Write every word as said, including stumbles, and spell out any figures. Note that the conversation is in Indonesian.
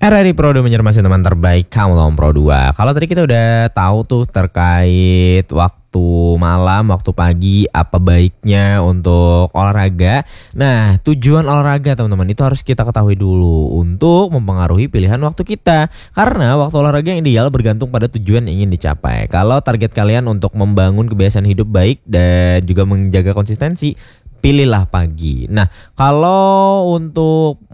R R I Pro dua menyermasi teman terbaik kamu lawan Pro dua. Kalau tadi kita udah tahu tuh terkait waktu malam, waktu pagi, apa baiknya untuk olahraga. Nah, tujuan olahraga teman-teman itu harus kita ketahui dulu untuk mempengaruhi pilihan waktu kita. Karena waktu olahraga yang ideal bergantung pada tujuan yang ingin dicapai. Kalau target kalian untuk membangun kebiasaan hidup baik dan juga menjaga konsistensi, pilihlah pagi. Nah, kalau untuk